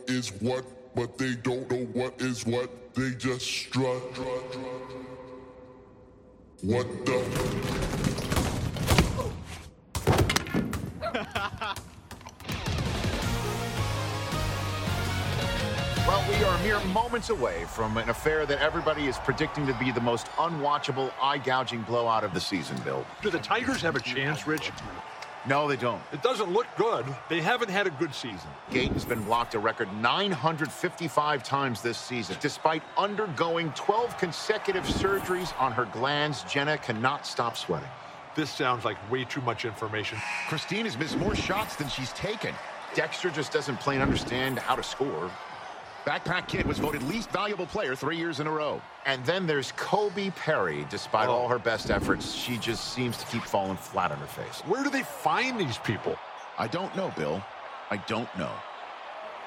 is what, but they don't know what is what. They just strut. What the? Well, we are mere moments away from an affair that everybody is predicting to be the most unwatchable, eye-gouging blowout of the season, Bill. Do the Tigers have a chance, Rich? No, they don't. It doesn't look good. They haven't had a good season. Gayton's been blocked a record 955 times this season. Despite undergoing 12 consecutive surgeries on her glands, Jenna cannot stop sweating. This sounds like way too much information. Christine has missed more shots than she's taken. Dexter just doesn't plain understand how to score. Backpack Kid was voted least valuable player 3 years in a row. And then there's Kobe Perry. Despite all her best efforts, she just seems to keep falling flat on her face. Where do they find these people? I don't know, Bill. I don't know.